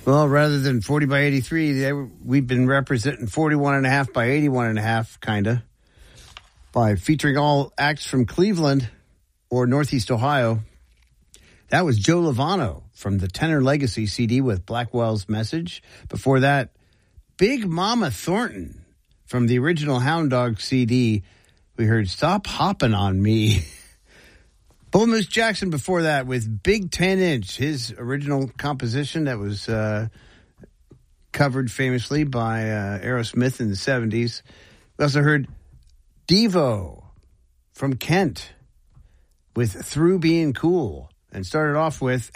Well, rather than 40 by 83, we've been representing 41.5 by 81.5, kind of, by featuring all acts from Cleveland or Northeast Ohio. That was Joe Lovano from the Tenor Legacy CD with Blackwell's Message. Before that, Big Mama Thornton from the original Hound Dog CD. We heard Stop Hoppin' on Me. Bull Moose Jackson before that with Big 10 Inch, his original composition that was covered famously by Aerosmith in the 70s. We also heard Devo from Kent with Through Being Cool, and started off with